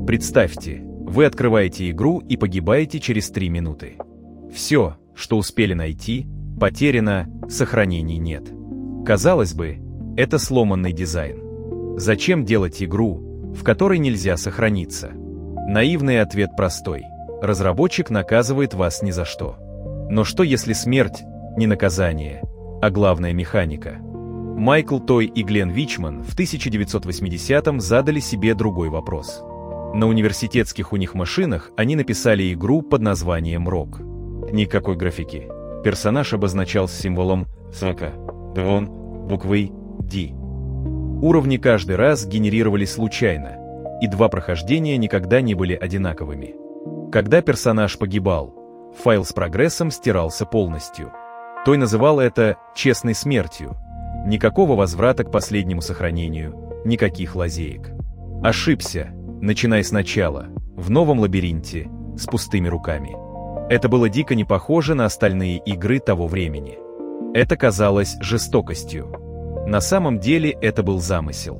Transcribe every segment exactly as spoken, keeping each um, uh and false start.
Представьте, вы открываете игру и погибаете через три минуты. Все, что успели найти, потеряно, сохранений нет. Казалось бы, это сломанный дизайн. Зачем делать игру, в которой нельзя сохраниться? Наивный ответ простой. Разработчик наказывает вас ни за что. Но что если смерть не наказание, а главная механика? Майкл Той и Глен Вичман в тысяча девятьсот восьмидесятом задали себе другой вопрос. На университетских у них машинах они написали игру под названием «Рок». Никакой графики. Персонаж обозначался символом «Сока», «Двон», буквой «Ди». Уровни каждый раз генерировались случайно, и два прохождения никогда не были одинаковыми. Когда персонаж погибал, файл с прогрессом стирался полностью. Той называл это «честной смертью». Никакого возврата к последнему сохранению, никаких лазеек. Ошибся, начинай сначала, в новом лабиринте, с пустыми руками. Это было дико не похоже на остальные игры того времени. Это казалось жестокостью. На самом деле это был замысел.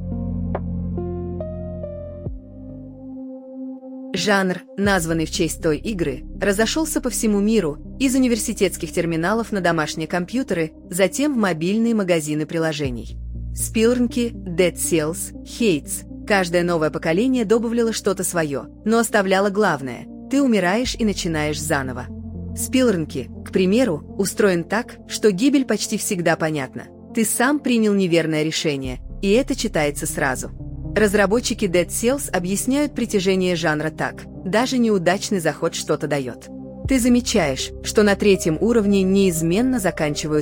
Жанр, названный в честь той игры, разошелся по всему миру, из университетских терминалов на домашние компьютеры, затем в мобильные магазины приложений. Спилрнки, Dead Cells, Hades. Каждое новое поколение добавляло что-то свое, но оставляло главное – ты умираешь и начинаешь заново. Спилрнки, к примеру, устроен так, что гибель почти всегда понятна. Ты сам принял неверное решение, и это читается сразу. Разработчики Dead Cells объясняют притяжение жанра так: даже неудачный заход что-то дает. Ты замечаешь, что на третьем уровне неизменно заканчиваются